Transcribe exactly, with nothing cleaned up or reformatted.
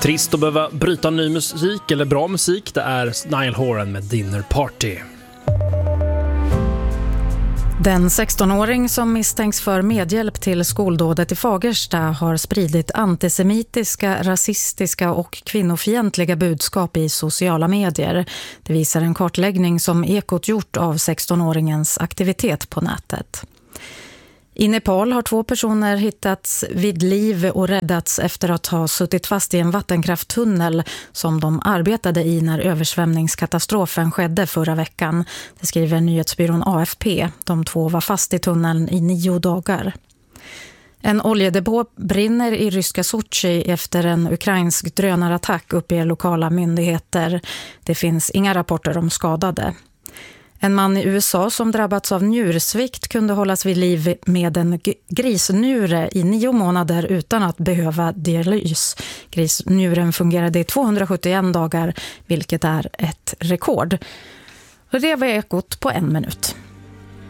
Trist att behöva bryta ny musik eller bra musik. Det är Niall Horan med Dinner Party. Den sexton-åring som misstänks för medhjälp till skoldådet i Fagersta har spridit antisemitiska, rasistiska och kvinnofientliga budskap i sociala medier. Det visar en kartläggning som Ekot gjort av sexton-åringens aktivitet på nätet. I Nepal har två personer hittats vid liv och räddats efter att ha suttit fast i en vattenkrafttunnel som de arbetade i när översvämningskatastrofen skedde förra veckan. Det skriver nyhetsbyrån A F P. De två var fast i tunneln i nio dagar. En oljedepå brinner i ryska Sochi efter en ukrainsk drönarattack, uppger lokala myndigheter. Det finns inga rapporter om skadade. En man i U S A som drabbats av njursvikt kunde hållas vid liv med en grisnjure i nio månader utan att behöva dialys. Grisnjuren fungerade i tvåhundrasjuttioen dagar, vilket är ett rekord. Och det var Ekot på en minut.